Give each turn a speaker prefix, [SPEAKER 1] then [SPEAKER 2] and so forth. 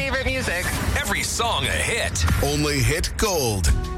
[SPEAKER 1] favorite music.
[SPEAKER 2] Every song a hit.
[SPEAKER 3] Only hit gold.